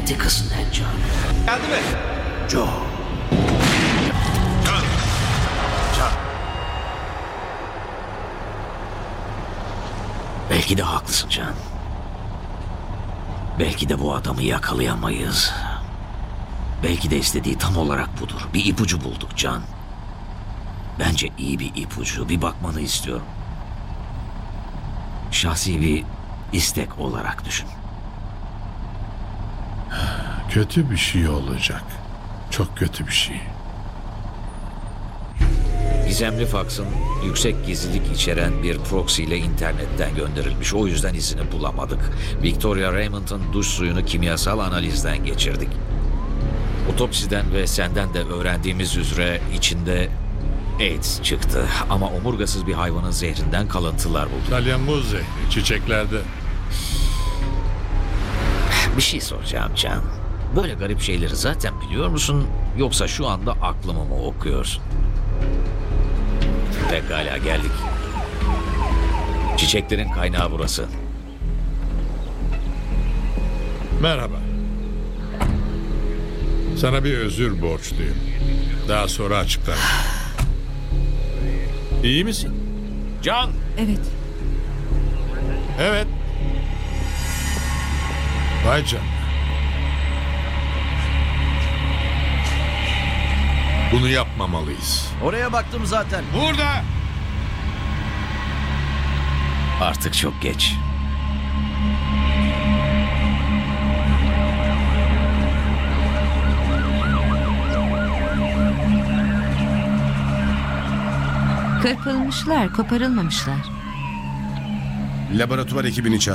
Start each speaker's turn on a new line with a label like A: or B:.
A: Dickinson and John.
B: Geldi mi?
A: Joe. Belki de haklısın Can. Belki de bu adamı yakalayamayız. Belki de istediği tam olarak budur. Bir ipucu bulduk Can. Bence iyi bir ipucu. Bir bakmanı istiyorum. Şahsi bir istek olarak düşün.
C: Kötü bir şey olacak. Çok kötü bir şey.
A: Gizemli faksın yüksek gizlilik içeren bir proxy ile internetten gönderilmiş. O yüzden izini bulamadık. Victoria Raymond'ın duş suyunu kimyasal analizden geçirdik. Otopsiden ve senden de öğrendiğimiz üzere içinde AIDS çıktı. Ama omurgasız bir hayvanın zehrinden kalıntılar bulduk.
C: Salyangoz zehri çiçeklerde.
A: Bir şey soracağım Can. Böyle garip şeyleri zaten biliyor musun? Yoksa şu anda aklımı mı okuyorsun? Pekala geldik. Çiçeklerin kaynağı burası.
C: Merhaba. Sana bir özür borçluyum. Daha sonra açıklarım. İyi misin?
A: Can!
D: Evet.
C: Evet. Vay canına. Bunu yapmamalıyız.
B: Oraya baktım zaten.
C: Burada!
A: Artık çok geç.
D: Kırpılmışlar, koparılmamışlar.
E: Laboratuvar ekibini çağır.